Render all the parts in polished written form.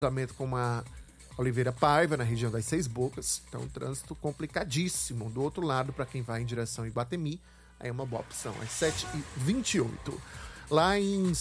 cruzamento com a Oliveira Paiva, na região das Seis Bocas. Então, trânsito complicadíssimo. Do outro lado, para quem vai em direção a Iguatemi, aí é uma boa opção, às 7h28. Lá em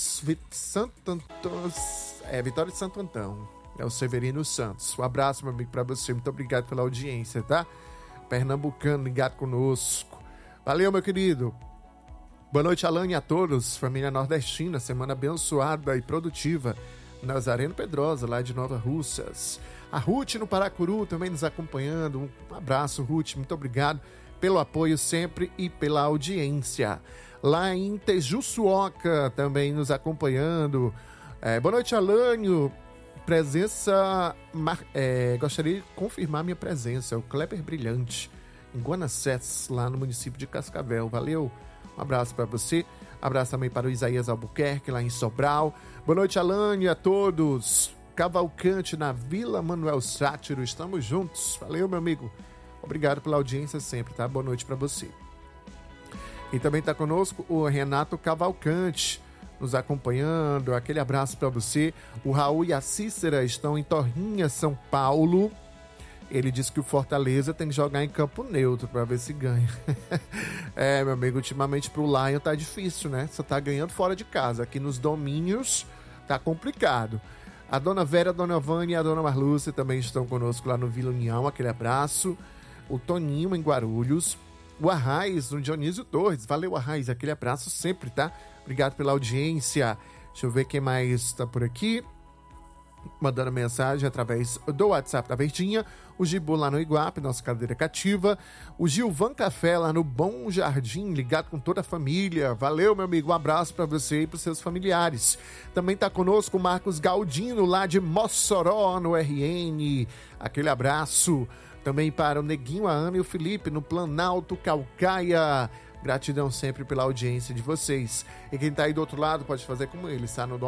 Vitória de Santo Antão, é o Severino Santos. Um abraço, meu amigo, para você. Muito obrigado pela audiência, tá? Pernambucano ligado conosco. Valeu, meu querido. Boa noite, Alane, a todos. Família nordestina, semana abençoada e produtiva. Nazareno Pedrosa, lá de Nova Russas. A Ruth no Paracuru também nos acompanhando. Um abraço, Ruth. Muito obrigado pelo apoio sempre e pela audiência. Lá em Tejuçuoca também nos acompanhando. Boa noite, Alânio. Presença... gostaria de confirmar minha presença. É o Kleber Brilhante, em Guanacetes, lá no município de Cascavel. Valeu. Um abraço para você. Abraço também para o Isaías Albuquerque, lá em Sobral. Boa noite, Alane, a todos. Cavalcante na Vila Manuel Sátiro. Estamos juntos. Valeu, meu amigo. Obrigado pela audiência sempre, tá? Boa noite para você. E também está conosco o Renato Cavalcante, nos acompanhando. Aquele abraço para você. O Raul e a Cícera estão em Torrinha, São Paulo. Ele disse que o Fortaleza tem que jogar em campo neutro para ver se ganha. Meu amigo, ultimamente pro Lion tá difícil, né? Só tá ganhando fora de casa. Aqui nos domínios tá complicado. A dona Vera, a dona Vânia e a dona Marlúcia também estão conosco lá no Vila União. Aquele abraço. O Toninho em Guarulhos. O Arraiz, no Dionísio Torres. Valeu, Arraiz. Aquele abraço sempre, tá? Obrigado pela audiência. Deixa eu ver quem mais tá por aqui. Mandando mensagem através do WhatsApp da Verdinha. O Gibu lá no Iguape, nossa cadeira cativa. O Gilvan Café lá no Bom Jardim, ligado com toda a família. Valeu, meu amigo. Um abraço para você e para os seus familiares. Também tá conosco o Marcos Galdino lá de Mossoró, no RN. Aquele abraço. Também para o Neguinho, a Ana e o Felipe no Planalto Calcaia. Gratidão sempre pela audiência de vocês. E quem tá aí do outro lado pode fazer como ele, está no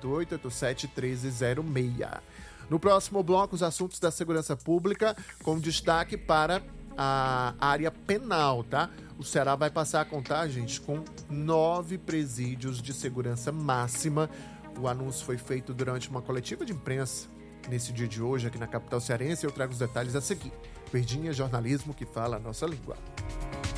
988-87-1306. No próximo bloco, os assuntos da segurança pública, com destaque para a área penal, tá? O Ceará vai passar a contar, gente, com 9 presídios de segurança máxima. O anúncio foi feito durante uma coletiva de imprensa nesse dia de hoje, aqui na capital cearense. Eu trago os detalhes a seguir. Verdinha, jornalismo que fala a nossa língua.